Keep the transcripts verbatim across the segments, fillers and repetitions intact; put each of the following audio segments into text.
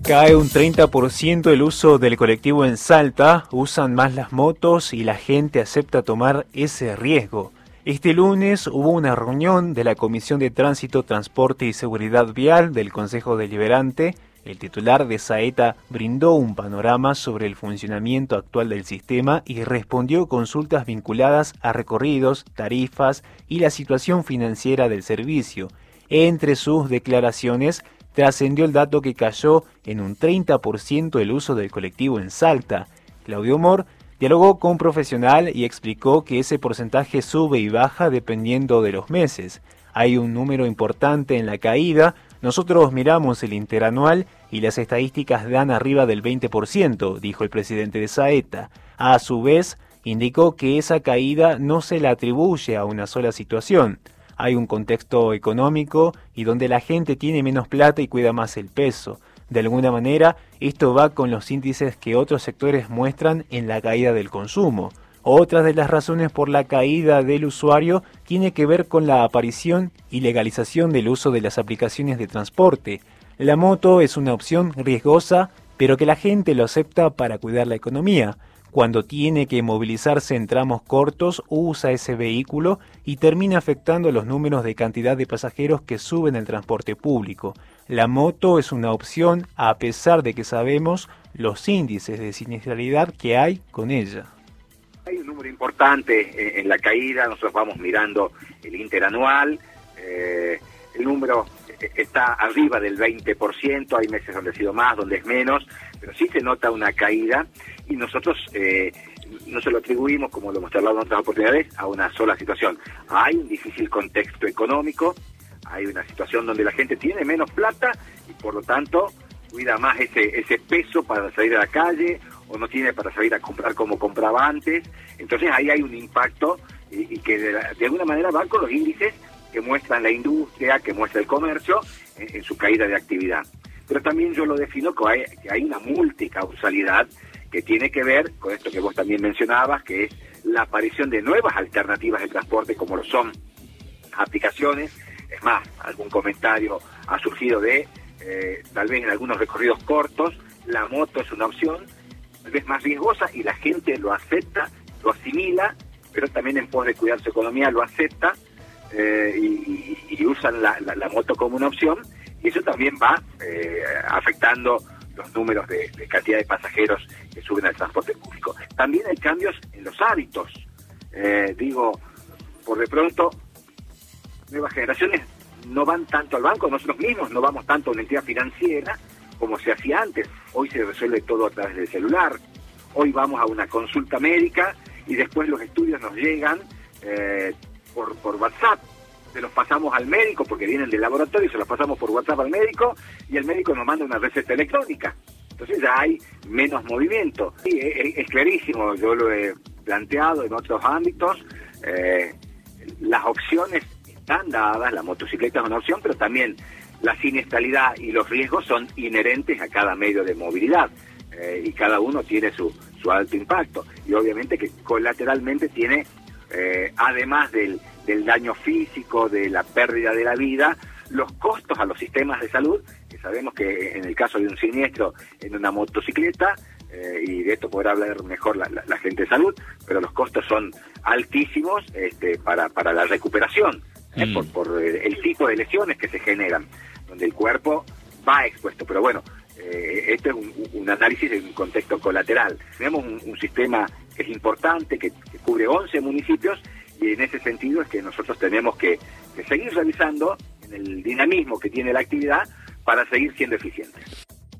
Cae un treinta por ciento el uso del colectivo en Salta, usan más las motos y la gente acepta tomar ese riesgo. Este lunes hubo una reunión de la Comisión de Tránsito, Transporte y Seguridad Vial del Consejo Deliberante. El titular de Saeta brindó un panorama sobre el funcionamiento actual del sistema y respondió consultas vinculadas a recorridos, tarifas y la situación financiera del servicio. Entre sus declaraciones, trascendió el dato que cayó en un treinta por ciento el uso del colectivo en Salta. Claudio Mor dialogó con un profesional y explicó que ese porcentaje sube y baja dependiendo de los meses. Hay un número importante en la caída. Nosotros miramos el interanual y las estadísticas dan arriba del veinte por ciento, dijo el presidente de Saeta. A su vez, indicó que esa caída no se la atribuye a una sola situación. Hay un contexto económico y donde la gente tiene menos plata y cuida más el peso. De alguna manera, esto va con los índices que otros sectores muestran en la caída del consumo. Otra de las razones por la caída del usuario tiene que ver con la aparición y legalización del uso de las aplicaciones de transporte. La moto es una opción riesgosa, pero que la gente lo acepta para cuidar la economía. Cuando tiene que movilizarse en tramos cortos, usa ese vehículo y termina afectando los números de cantidad de pasajeros que suben al transporte público. La moto es una opción a pesar de que sabemos los índices de siniestralidad que hay con ella. Hay un número importante en la caída, nosotros vamos mirando el interanual, eh, el número está arriba del veinte por ciento, hay meses donde ha sido más, donde es menos, pero sí se nota una caída y nosotros eh, no se lo atribuimos, como lo hemos hablado en otras oportunidades, a una sola situación. Hay un difícil contexto económico, hay una situación donde la gente tiene menos plata y por lo tanto cuida más ese, ese peso para salir a la calle o no tiene para salir a comprar como compraba antes. Entonces ahí hay un impacto y, y que de, la, de alguna manera va con los índices que muestran la industria, que muestra el comercio en, en su caída de actividad. Pero también yo lo defino que hay, que hay una multicausalidad que tiene que ver con esto que vos también mencionabas, que es la aparición de nuevas alternativas de transporte como lo son aplicaciones. Es más, algún comentario ha surgido de, eh, tal vez en algunos recorridos cortos, la moto es una opción, tal vez más riesgosa y la gente lo acepta, lo asimila, pero también en pos de cuidar su economía lo acepta eh, y, y, y usan la, la, la moto como una opción y eso también va eh, afectando los números de, de cantidad de pasajeros que suben al transporte público. También hay cambios en los hábitos. Eh, digo, por de pronto, nuevas generaciones no van tanto al banco, nosotros mismos no vamos tanto a una entidad financiera como se hacía antes. Hoy se resuelve todo a través del celular. Hoy vamos a una consulta médica y después los estudios nos llegan eh, por, por WhatsApp. Se los pasamos al médico porque vienen del laboratorio, se los pasamos por WhatsApp al médico y el médico nos manda una receta electrónica. Entonces ya hay menos movimiento. Sí, es, es clarísimo, yo lo he planteado en otros ámbitos. Eh, las opciones están dadas, la motocicleta es una opción, pero también la siniestralidad y los riesgos son inherentes a cada medio de movilidad eh, y cada uno tiene su, su alto impacto y obviamente que colateralmente tiene, eh, además del, del daño físico, de la pérdida de la vida, los costos a los sistemas de salud, que sabemos que en el caso de un siniestro en una motocicleta, eh, y de esto podrá hablar mejor la, la, la gente de salud, pero los costos son altísimos este, para, para la recuperación. ¿Eh? Mm. Por, por el tipo de lesiones que se generan, donde el cuerpo va expuesto. Pero bueno, eh, esto es un, un análisis en un contexto colateral. Tenemos un, un sistema que es importante, que, que cubre once municipios, y en ese sentido es que nosotros tenemos que, que seguir realizando en el dinamismo que tiene la actividad para seguir siendo eficientes.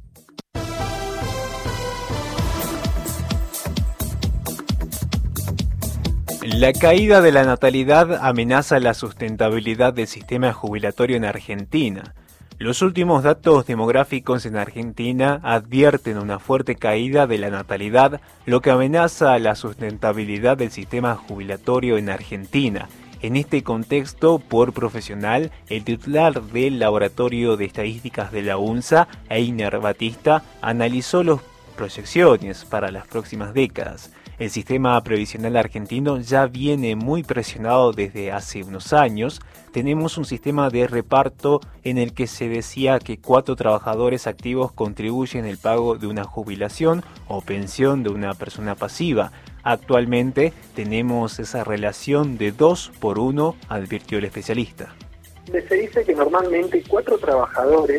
La caída de la natalidad amenaza la sustentabilidad del sistema jubilatorio en Argentina. Los últimos datos demográficos en Argentina advierten una fuerte caída de la natalidad, lo que amenaza la sustentabilidad del sistema jubilatorio en Argentina. En este contexto, por profesional, el titular del Laboratorio de Estadísticas de la UNSA, Einer Batista, analizó las proyecciones para las próximas décadas. El sistema previsional argentino ya viene muy presionado desde hace unos años. Tenemos un sistema de reparto en el que se decía que cuatro trabajadores activos contribuyen el pago de una jubilación o pensión de una persona pasiva. Actualmente tenemos esa relación de dos por uno, advirtió el especialista. Se dice que normalmente cuatro trabajadores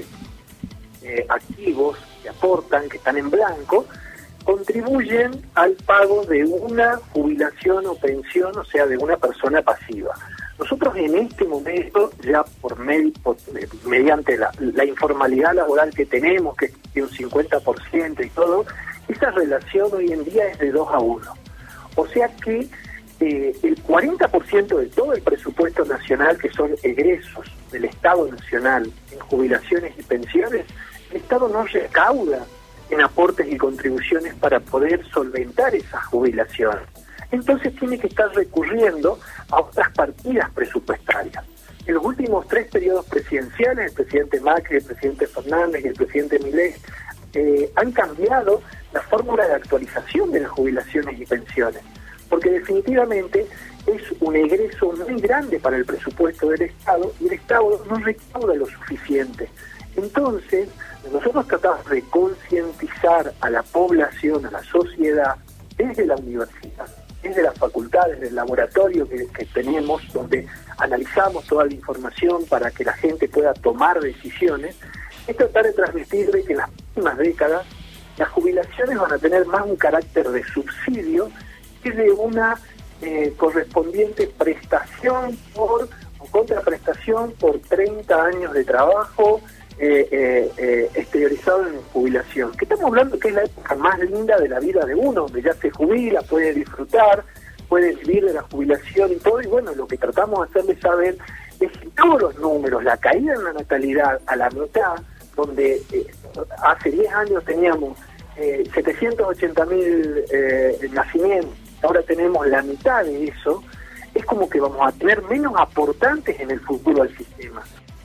eh, activos que aportan, que están en blanco, contribuyen al pago de una jubilación o pensión, o sea, de una persona pasiva. Nosotros en este momento, ya por, med por mediante la, la informalidad laboral que tenemos, que es un cincuenta por ciento y todo, esa relación hoy en día es de dos a uno. O sea que eh, el cuarenta por ciento de todo el presupuesto nacional, que son egresos del Estado Nacional en jubilaciones y pensiones, el Estado no recauda en aportes y contribuciones para poder solventar esas jubilaciones. Entonces tiene que estar recurriendo a otras partidas presupuestarias. En los últimos tres periodos presidenciales, el presidente Macri, el presidente Fernández y el presidente Milei eh, han cambiado la fórmula de actualización de las jubilaciones y pensiones, porque definitivamente es un egreso muy grande para el presupuesto del Estado y el Estado no recauda lo suficiente. Entonces, nosotros tratamos de concientizar a la población, a la sociedad, desde la universidad, desde las facultades, desde el laboratorio que, que tenemos, donde analizamos toda la información para que la gente pueda tomar decisiones, es tratar de transmitirle que en las próximas décadas las jubilaciones van a tener más un carácter de subsidio que de una eh, correspondiente prestación por o contraprestación por treinta años de trabajo eh, eh, eh, exteriorizado en jubilación. Que estamos hablando que es la época más linda de la vida de uno, donde ya se jubila, puede disfrutar, puede vivir de la jubilación y todo, y bueno, lo que tratamos de hacerles saber es que todos los números, la caída en la natalidad a la mitad, donde eh, hace diez años teníamos eh, setecientos ochenta mil eh, nacimientos, ahora tenemos la mitad de eso, es como que vamos a tener menos aportantes en el futuro al sistema.